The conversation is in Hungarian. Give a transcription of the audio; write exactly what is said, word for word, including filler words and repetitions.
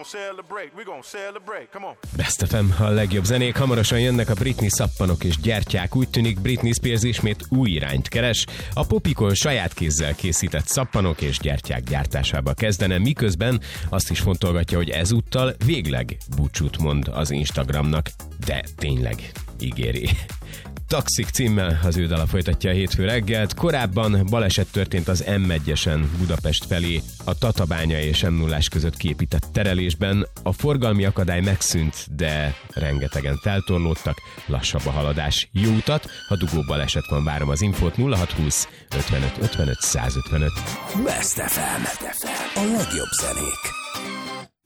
Best ef em, a legjobb zenék, hamarosan jönnek a Britney szappanok és gyertyák. Úgy tűnik, Britney Spears ismét új irányt keres. A popikon saját kézzel készített szappanok és gyertyák gyártásába kezdene, miközben azt is fontolgatja, hogy ezúttal végleg búcsút mond az Instagramnak. De tényleg ígéri. Toxic címmel az ő dala folytatja a hétfő reggelt. Korábban baleset történt az em egyesen Budapest felé a Tatabánya és em nullás között kiépített terelésben. A forgalmi akadály megszűnt, de rengetegen feltorlódtak, lassabb a haladás. Jó utat, ha dugó baleset van, várom az infót. Nulla hat húsz ötvenöt ötvenöt százötvenöt. Best ef em, a legjobb zenék.